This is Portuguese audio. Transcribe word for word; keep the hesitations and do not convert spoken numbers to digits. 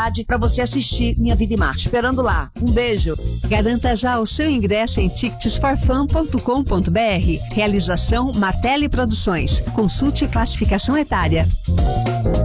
cidade para você assistir Minha Vida em Marte. Esperando lá. Um beijo. Garanta já o seu ingresso em tickets for fun ponto com ponto b r. Realização Martelli Produções. Consulte classificação etária.